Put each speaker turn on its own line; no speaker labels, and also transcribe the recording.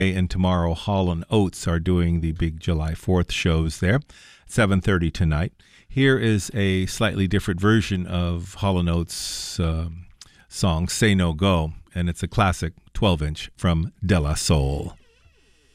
And tomorrow, Hall & Oates are doing the big July 4th shows there, 7:30 tonight. Here is a slightly different version of Hall & Oates' song, Say No Go, and it's a classic 12-inch from De La Soul.